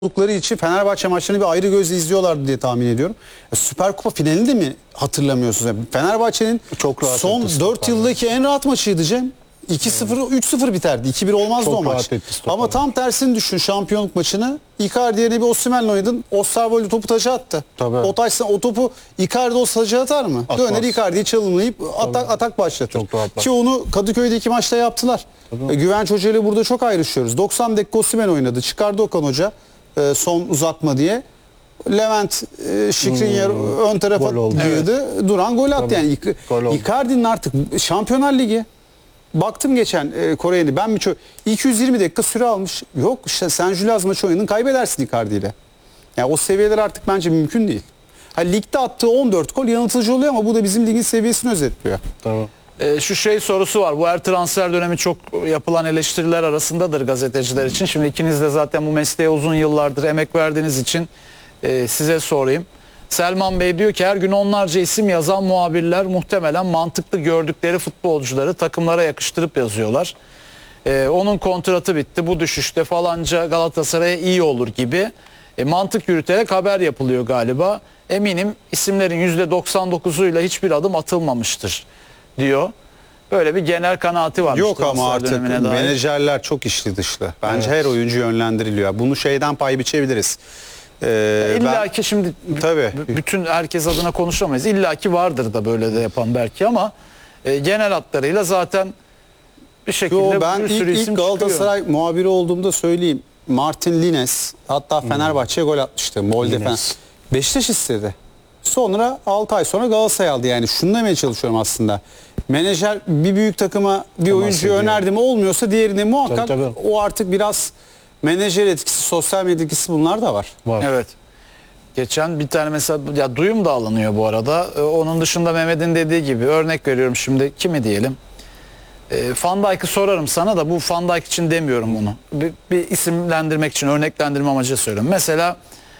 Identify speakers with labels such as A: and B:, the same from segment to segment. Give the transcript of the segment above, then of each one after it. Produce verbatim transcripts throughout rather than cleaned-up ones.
A: oldukları için Fenerbahçe maçlarını bir ayrı gözle izliyorlardı diye tahmin ediyorum. Ya Süper Kupa finalini de mi hatırlamıyorsunuz? Yani Fenerbahçe'nin
B: Çok rahat
A: son
B: etti
A: dört
B: stoper.
A: yıldaki en rahat maçıydı Cem. iki sıfır, üç sıfır biterdi. iki bir olmazdı
B: Çok
A: o maç.
B: rahat etti stoper.
A: Ama tam tersini düşün şampiyonluk maçını. Icardi yerine bir Osimhen'le oynadın. Osterwolde topu taça attı.
B: Tabii.
A: O taçsa o topu Icardi o taça atar mı?
B: Atmaz.
A: Döner Icardi'yi çalımlayıp atak, atak başlatır.
B: Çok rahat
A: Ki onu Kadıköy'deki maçta yaptılar. E, Güvenç Hoca ile burada çok ayrışıyoruz. doksan dakika Osimhen oynadı. Çıkardı Okan Hoca e, son uzatma diye. Levent e, Şikrinyer
B: Hmm,
A: ön tarafa
B: gol oldu.
A: girdi. Duran gol attı.
B: Tabii.
A: Yani İk-
B: Gol oldu.
A: Icardi'nin artık Şampiyonlar Ligi. Baktım geçen e, Kore'ye ben mi çok iki yüz yirmi dakika süre almış. Yok işte San Juliaz maçı oynadın kaybedersin Icardi ile. Yani o seviyeler artık bence mümkün değil. Ha, ligde attığı on dört gol yanıltıcı oluyor ama bu da bizim ligin seviyesini özetliyor.
B: Tamam.
C: E, şu şey sorusu var. Bu her transfer dönemi çok yapılan eleştiriler arasındadır gazeteciler için. Şimdi ikiniz de zaten bu mesleğe uzun yıllardır emek verdiğiniz için e, size sorayım. Selman Bey diyor ki her gün onlarca isim yazan muhabirler muhtemelen mantıklı gördükleri futbolcuları takımlara yakıştırıp yazıyorlar. E, onun kontratı bitti. Bu düşüşte falanca Galatasaray'a iyi olur gibi e, mantık yürüterek haber yapılıyor galiba. Eminim isimlerin yüzde doksan dokuzuyla hiçbir adım atılmamıştır diyor. Böyle bir genel kanaati var.
A: Yok ama artık menajerler çok içli dışlı. Bence
B: Evet.
A: her oyuncu yönlendiriliyor. Bunu şeyden pay biçebiliriz. Ee,
C: İlla
A: ben-
C: ki şimdi
A: Tabii.
C: b- bütün herkes adına konuşamayız. İlla ki vardır da böyle de yapan belki ama e, genel hatlarıyla zaten bir şekilde
A: Yo, ben
C: bir sürü
A: ilk,
C: isim
A: ilk Galatasaray
C: çıkıyor.
A: muhabiri olduğumda söyleyeyim. Martin Lines hatta Fenerbahçe'ye gol atmıştı. Molde
B: Lines.
A: Fen. Beşiktaş istedi. Sonra altı ay sonra Galatasaray aldı. Yani şunu demeye çalışıyorum aslında. Menajer bir büyük takıma bir
B: Temas
A: oyuncuyu
B: ediyor.
A: önerdi mi olmuyorsa diğerine muhakkak
B: Tabii, tabii.
A: o artık biraz menajer etkisi, sosyal medya etkisi bunlar da var.
B: Var.
C: Evet. Geçen bir tane mesela ya duyum da alınıyor bu arada. Ee, onun dışında Mehmet'in dediği gibi örnek veriyorum şimdi kimi diyelim. Ee, Van Dijk'ı sorarım sana da bu Van Dijk için demiyorum bunu. Bir, bir isimlendirmek için örneklendirme amacı söylüyorum. Mesela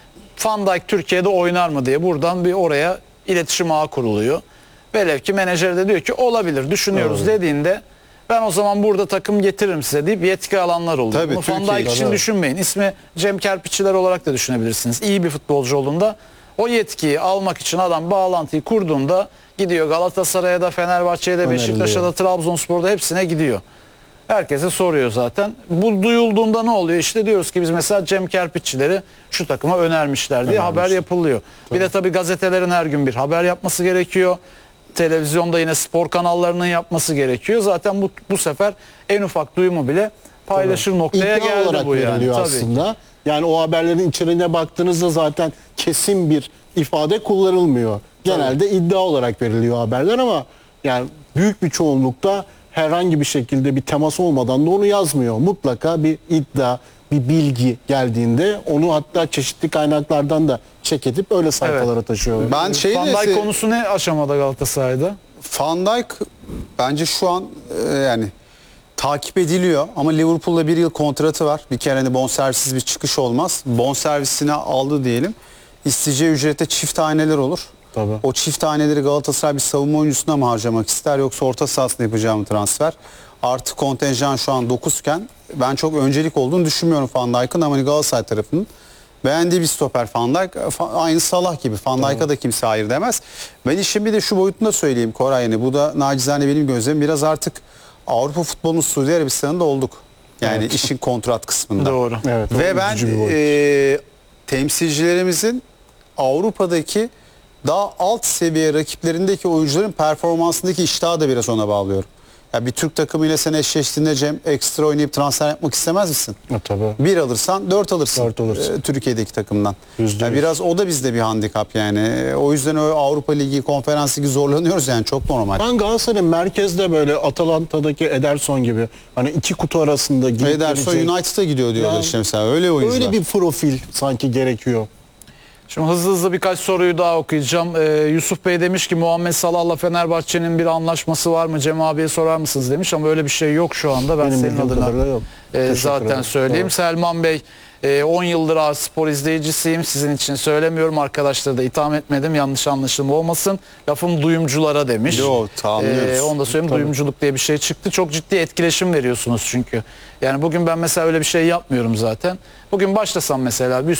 C: Van Dijk Türkiye'de oynar mı diye buradan bir oraya iletişim ağı kuruluyor. Velev ki menajer de diyor ki olabilir düşünüyoruz
B: Olabilir.
C: dediğinde ben o zaman burada takım getiririm size deyip yetki alanlar oluyor.
A: Tabii,
C: Bunu Van
A: Türkiye'de
C: Dijk için
B: de.
C: düşünmeyin. İsmi Cem Kerpiççiler olarak da düşünebilirsiniz. İyi bir futbolcu olduğunda o yetkiyi almak için adam bağlantıyı kurduğunda gidiyor Galatasaray'a da Fenerbahçe'ye de
B: Öneriliyor.
C: Beşiktaş'a da Trabzonspor'da hepsine gidiyor. Herkese soruyor zaten. Bu duyulduğunda ne oluyor? İşte diyoruz ki biz mesela Cem Kerpiççileri şu takıma önermişler diye haber yapılıyor. Bir de tabii gazetelerin her gün bir haber yapması gerekiyor. Televizyonda yine spor kanallarının yapması gerekiyor. Zaten bu bu sefer en ufak duyumu bile paylaşır noktaya
B: İddia
C: geldi
B: olarak
C: bu yani.
B: veriliyor
C: Tabii.
B: aslında. Yani o haberlerin içeriğine baktığınızda zaten kesin bir ifade kullanılmıyor. Genelde iddia olarak veriliyor haberler ama yani büyük bir çoğunlukta herhangi bir şekilde bir temas olmadan da onu yazmıyor. Mutlaka bir iddia, bir bilgi geldiğinde onu hatta çeşitli kaynaklardan da çek edip öyle sayfalara taşıyor.
A: Ben şey
C: Van
A: de-
C: Dijk konusu ne aşamada Galatasaray'da?
A: Van Dijk bence şu an e, yani takip ediliyor ama Liverpool'la bir yıl kontratı var. Bir kere hani bonservisiz bir çıkış olmaz. Bonservisini aldı diyelim. İsteyeceği ücrete çift taneler olur.
B: Tabii.
A: O çift taneleri Galatasaray bir savunma oyuncusuna mı harcamak ister yoksa orta sahasında yapacağım transfer. Artı kontenjan şu an dokuz iken ben çok öncelik olduğunu düşünmüyorum Van Dijk'ın ama hani Galatasaray tarafının beğendiği bir stoper Van Dijk. Fa- Aynı Salah gibi. Van Dijk'a da kimse hayır demez. Ben işin bir de şu boyutunu da söyleyeyim Koray. Yani bu da nacizane benim gözlemim. Biraz artık Avrupa futbolunun Suudi Arabistan'ında olduk. Yani
B: Evet.
A: işin kontrat kısmında.
C: Doğru.
B: Evet, o
A: Ve ben
B: üzücü bir boyut.
A: e, temsilcilerimizin Avrupa'daki daha alt seviye rakiplerindeki oyuncuların performansındaki iştahı da biraz ona bağlıyorum. Ya bir Türk takımıyla sen eşleştiğinde Cem ekstra oynayıp transfer yapmak istemez misin?
B: Ha, tabii.
A: Bir alırsan dört alırsın,
B: Dört alırsın.
A: e, Türkiye'deki takımdan.
B: Yüzde
A: Ya
B: yüz.
A: biraz o da bizde bir handikap yani. E, O yüzden o Avrupa Ligi, Konferans Ligi zorlanıyoruz yani çok normal.
B: Ben Galatasaray'ın merkezde böyle Atalanta'daki Ederson gibi hani iki kutu arasında gidip
A: Ederson
B: gelecek-
A: United'a gidiyor diyorlar
B: Ya,
A: işte mesela öyle oyuncular.
B: Öyle bir profil sanki gerekiyor.
C: Şimdi hızlı hızlı birkaç soruyu daha okuyacağım. Ee, Yusuf Bey demiş ki Muhammed Salah'la Fenerbahçe'nin bir anlaşması var mı? Cem abiye sorar mısınız demiş ama öyle bir şey yok şu anda. Ben
B: Benim
C: senin
B: bildiğim
C: adına
B: kadarıyla yok.
C: e,
B: Teşekkür
C: zaten
B: ederim.
C: söyleyeyim.
B: Evet.
C: Selman Bey e, on yıldır A Spor izleyicisiyim. Sizin için söylemiyorum. Arkadaşları da itham etmedim. Yanlış anlaşılma olmasın. Lafım duyumculara demiş.
A: Yok, tamamlıyoruz.
C: Ee, onu da söyleyeyim. Duyumculuk diye bir şey çıktı. Çok ciddi etkileşim veriyorsunuz çünkü. Yani bugün ben mesela öyle bir şey yapmıyorum zaten. Bugün başlasam mesela bir